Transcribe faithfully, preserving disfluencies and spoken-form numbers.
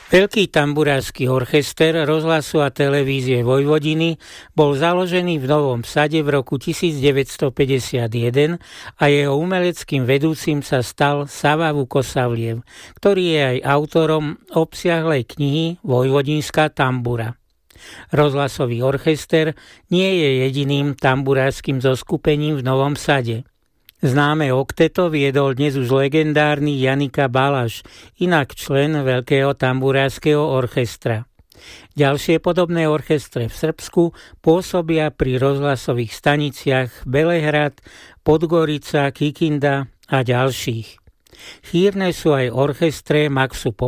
Veľký tamburársky orchester rozhlasu a televízie Vojvodiny bol založený v Novom Sade v roku devätnásťstopäťdesiatjeden a jeho umeleckým vedúcim sa stal Sava Vukosavliev, ktorý je aj autorom obsiahlej knihy Vojvodinská tambura. Rozhlasový orchester nie je jediným tamburárskym zoskupením v Novom Sade. Známe okteto viedol dnes už legendárny Janika Balaš, inak člen Veľkého tamburárskeho orchestra. Ďalšie podobné orchestre v Srbsku pôsobia pri rozhlasových staniciach Belehrad, Podgorica, Kikinda a ďalších. Chýrne sú aj orchestre Maxu